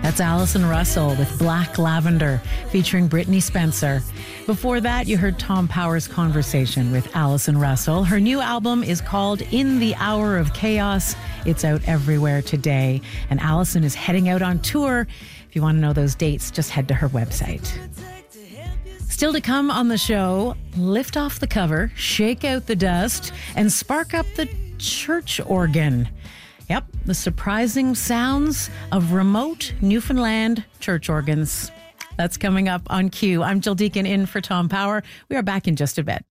That's Alison Russell with Black Lavender, featuring Brittany Spencer. Before that, you heard Tom Power's conversation with Alison Russell. Her new album is called In the Hour of Chaos. It's out everywhere today. And Alison is heading out on tour. If you want to know those dates, just head to her website. Still to come on the show, lift off the cover, shake out the dust, and spark up the church organ. Yep, the surprising sounds of remote Newfoundland church organs. That's coming up on Q. I'm Jill Deacon in for Tom Power. We are back in just a bit.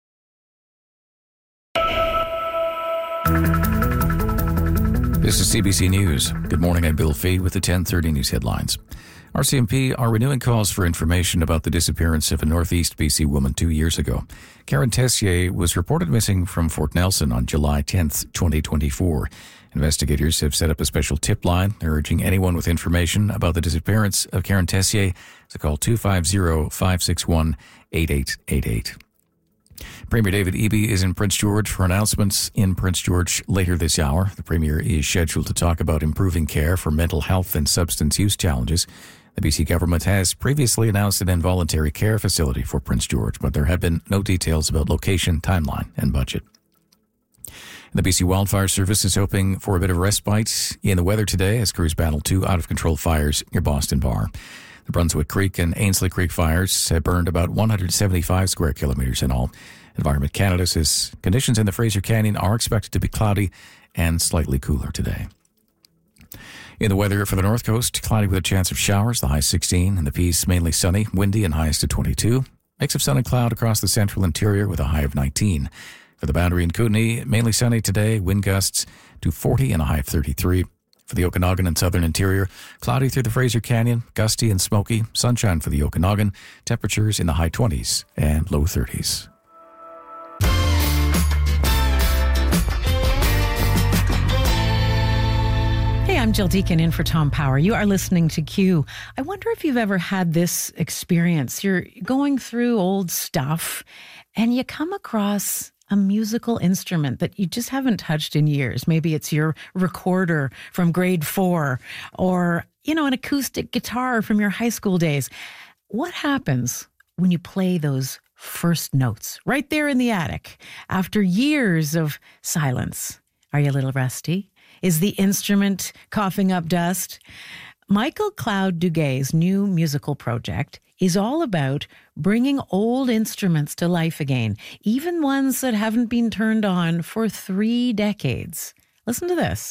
This is CBC News. Good morning, I'm Bill Fee with the 10:30 News headlines. RCMP are renewing calls for information about the disappearance of a Northeast BC woman 2 years ago. Karen Tessier was reported missing from Fort Nelson on July 10th, 2024. Investigators have set up a special tip line urging anyone with information about the disappearance of Karen Tessier to call 250-561-8888. Premier David Eby is in Prince George for announcements in Prince George later this hour. The Premier is scheduled to talk about improving care for mental health and substance use challenges. The BC government has previously announced an involuntary care facility for Prince George, but there have been no details about location, timeline, and budget. The BC Wildfire Service is hoping for a bit of respite in the weather today as crews battle two out-of-control fires near Boston Bar. The Brunswick Creek and Ainslie Creek fires have burned about 175 square kilometres in all. Environment Canada says conditions in the Fraser Canyon are expected to be cloudy and slightly cooler today. In the weather for the North Coast, cloudy with a chance of showers, the high 16, and the Peace mainly sunny, windy and highs to 22. Mix of sun and cloud across the central interior with a high of 19. For the Boundary and Kootenay, mainly sunny today, wind gusts to 40 and a high of 33. For the Okanagan and southern interior, cloudy through the Fraser Canyon, gusty and smoky, sunshine for the Okanagan, temperatures in the high 20s and low 30s. Hey, I'm Jill Deacon in for Tom Power. You are listening to Q. I wonder if you've ever had this experience. You're going through old stuff and you come across a musical instrument that you just haven't touched in years. Maybe it's your recorder from grade 4 or, an acoustic guitar from your high school days. What happens when you play those first notes right there in the attic after years of silence? Are you a little rusty? Is the instrument coughing up dust? Michael Cloud Duguay's new musical project is all about bringing old instruments to life again, even ones that haven't been turned on for 3 decades. Listen to this.